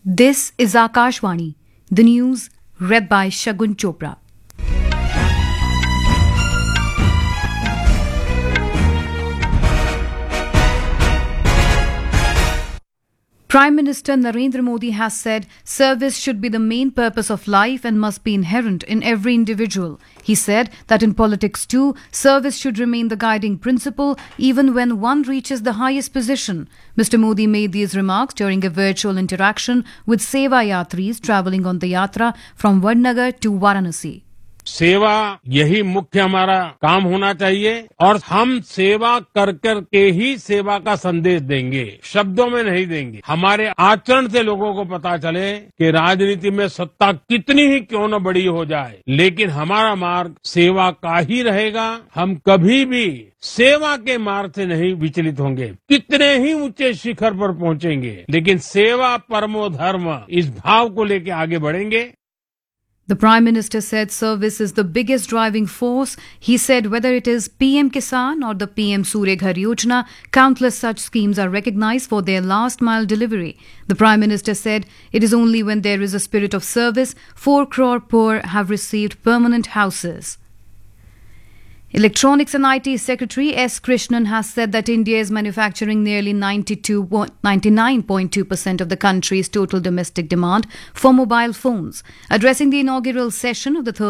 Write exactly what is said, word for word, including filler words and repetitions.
This is Akashvani, the news read by Shagun Chopra. Prime Minister Narendra Modi has said service should be the main purpose of life and must be inherent in every individual. He said that in politics too, service should remain the guiding principle even when one reaches the highest position. Mister Modi made these remarks during a virtual interaction with Seva Yatris travelling on the Yatra from Vadnagar to Varanasi. सेवा यही मुख्य हमारा काम होना चाहिए और हम सेवा कर कर के ही सेवा का संदेश देंगे, शब्दों में नहीं देंगे। हमारे आचरण से लोगों को पता चले कि राजनीति में सत्ता कितनी ही क्यों न बड़ी हो जाए, लेकिन हमारा मार्ग सेवा का ही रहेगा। हम कभी भी सेवा के मार्ग से नहीं विचलित होंगे, कितने ही ऊंचे शिखर पर पहुंचेंगे, लेकिन सेवा परमो धर्म इस भाव को लेकर आगे बढ़ेंगे। The Prime Minister said service is the biggest driving force. He said whether it is P M Kisan or the P M Surya Ghar Yojana, countless such schemes are recognized for their last mile delivery. The Prime Minister said it is only when there is a spirit of service, four crore poor have received permanent houses. Electronics and I T Secretary S. Krishnan has said that India is manufacturing nearly ninety-two, ninety-nine point two percent of the country's total domestic demand for mobile phones. Addressing the inaugural session of the third